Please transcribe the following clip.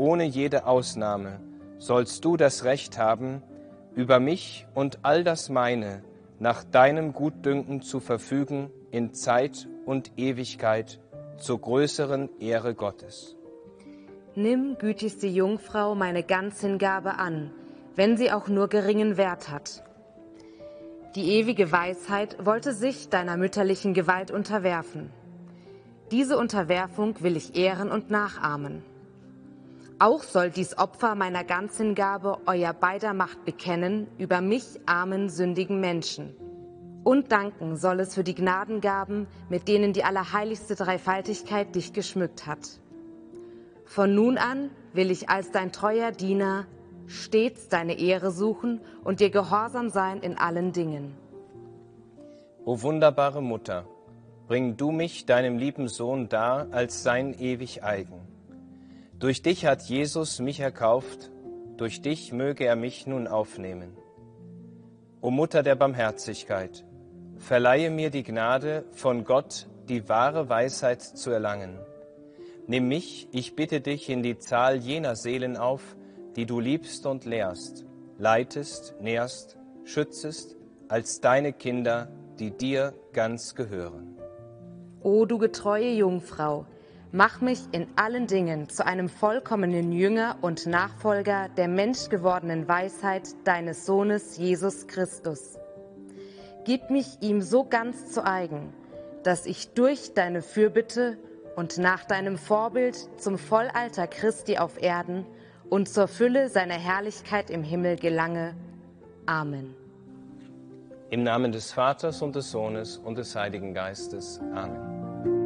ohne jede Ausnahme sollst du das Recht haben, über mich und all das meine nach deinem Gutdünken zu verfügen in Zeit und Ewigkeit zur größeren Ehre Gottes. Nimm, gütigste Jungfrau, meine Ganzhingabe an, wenn sie auch nur geringen Wert hat. Die ewige Weisheit wollte sich deiner mütterlichen Gewalt unterwerfen. Diese Unterwerfung will ich ehren und nachahmen. Auch soll dies Opfer meiner Ganzhingabe euer beider Macht bekennen über mich, armen, sündigen Menschen. Und danken soll es für die Gnadengaben, mit denen die allerheiligste Dreifaltigkeit dich geschmückt hat. Von nun an will ich als dein treuer Diener stets deine Ehre suchen und dir gehorsam sein in allen Dingen. O wunderbare Mutter, bring du mich deinem lieben Sohn dar als sein ewig eigen. Durch dich hat Jesus mich erkauft, durch dich möge er mich nun aufnehmen. O Mutter der Barmherzigkeit, verleihe mir die Gnade, von Gott die wahre Weisheit zu erlangen. Nimm mich, ich bitte dich, in die Zahl jener Seelen auf, die du liebst und lehrst, leitest, nährst, schützest, als deine Kinder, die dir ganz gehören. O du getreue Jungfrau, mach mich in allen Dingen zu einem vollkommenen Jünger und Nachfolger der menschgewordenen Weisheit deines Sohnes Jesus Christus. Gib mich ihm so ganz zu eigen, dass ich durch deine Fürbitte und nach deinem Vorbild zum Vollalter Christi auf Erden und zur Fülle seiner Herrlichkeit im Himmel gelange. Amen. Im Namen des Vaters und des Sohnes und des Heiligen Geistes. Amen.